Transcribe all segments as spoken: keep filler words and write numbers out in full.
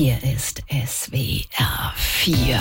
Hier ist S W R vier.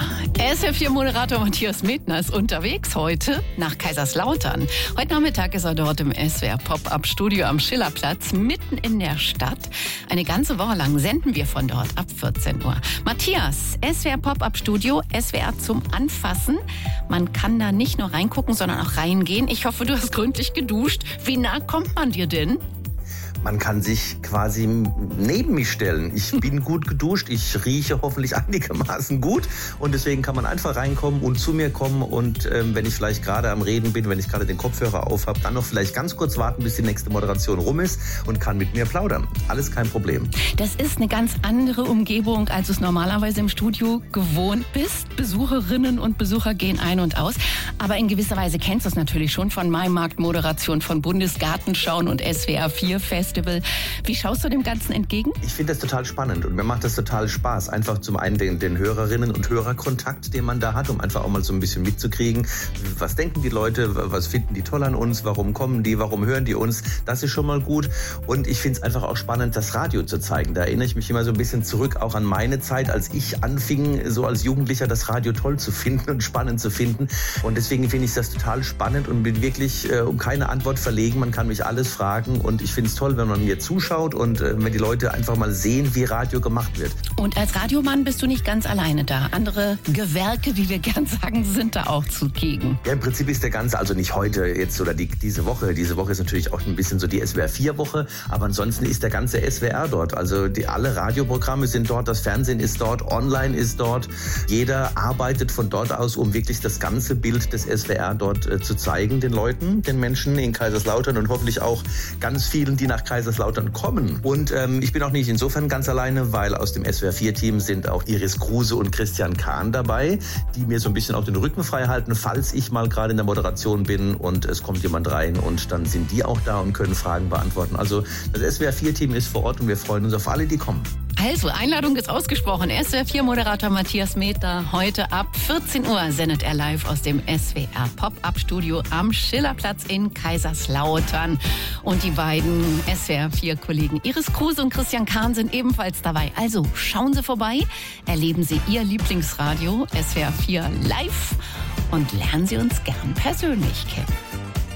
S W R vier Moderator Matthias Medtner ist unterwegs heute nach Kaiserslautern. Heute Nachmittag ist er dort im S W R Pop-Up-Studio am Schillerplatz, mitten in der Stadt. Eine ganze Woche lang senden wir von dort ab vierzehn Uhr. Matthias, S W R Pop-Up-Studio, S W R zum Anfassen. Man kann da nicht nur reingucken, sondern auch reingehen. Ich hoffe, du hast gründlich geduscht. Wie nah kommt man dir denn? Man kann sich quasi neben mich stellen. Ich bin gut geduscht, ich rieche hoffentlich einigermaßen gut und deswegen kann man einfach reinkommen und zu mir kommen und ähm, wenn ich vielleicht gerade am Reden bin, wenn ich gerade den Kopfhörer auf habe, dann noch vielleicht ganz kurz warten, bis die nächste Moderation rum ist und kann mit mir plaudern. Alles kein Problem. Das ist eine ganz andere Umgebung, als du es normalerweise im Studio gewohnt bist. Besucherinnen und Besucher gehen ein und aus, aber in gewisser Weise kennst du es natürlich schon von Maimarkt-Moderation, von Bundesgartenschauen und S W R vier Fest. Wie schaust du dem Ganzen entgegen? Ich finde das total spannend und mir macht das total Spaß. Einfach zum einen den, den Hörerinnen und Hörerkontakt, den man da hat, um einfach auch mal so ein bisschen mitzukriegen, was denken die Leute, was finden die toll an uns, warum kommen die, warum hören die uns. Das ist schon mal gut und ich finde es einfach auch spannend, das Radio zu zeigen. Da erinnere ich mich immer so ein bisschen zurück, auch an meine Zeit, als ich anfing, so als Jugendlicher das Radio toll zu finden und spannend zu finden und deswegen finde ich das total spannend und bin wirklich äh, um keine Antwort verlegen. Man kann mich alles fragen und ich finde es toll, wenn man mir zuschaut und äh, wenn die Leute einfach mal sehen, wie Radio gemacht wird. Und als Radiomann bist du nicht ganz alleine da. Andere Gewerke, wie wir gern sagen, sind da auch zugegen. Ja, im Prinzip ist der ganze, also nicht heute jetzt oder die, diese Woche. Diese Woche ist natürlich auch ein bisschen so die S W R vier Woche, aber ansonsten ist der ganze S W R dort. Also die, alle Radioprogramme sind dort, das Fernsehen ist dort, online ist dort. Jeder arbeitet von dort aus, um wirklich das ganze Bild des S W R dort äh, zu zeigen, den Leuten, den Menschen in Kaiserslautern und hoffentlich auch ganz vielen, die nach Kaiserslautern kommen. Und ähm, ich bin auch nicht insofern ganz alleine, weil aus dem S W R vier Team sind auch Iris Kruse und Christian Kahn dabei, die mir so ein bisschen auch den Rücken frei halten, falls ich mal gerade in der Moderation bin und es kommt jemand rein und dann sind die auch da und können Fragen beantworten. Also das S W R vier Team ist vor Ort und wir freuen uns auf alle, die kommen. Also, Einladung ist ausgesprochen. S W R vier Moderator Matthias Medtner. Heute ab vierzehn Uhr sendet er live aus dem S W R Pop-Up-Studio am Schillerplatz in Kaiserslautern. Und die beiden S W R vier Kollegen Iris Kruse und Christian Kahn sind ebenfalls dabei. Also, schauen Sie vorbei, erleben Sie Ihr Lieblingsradio S W R vier live und lernen Sie uns gern persönlich kennen.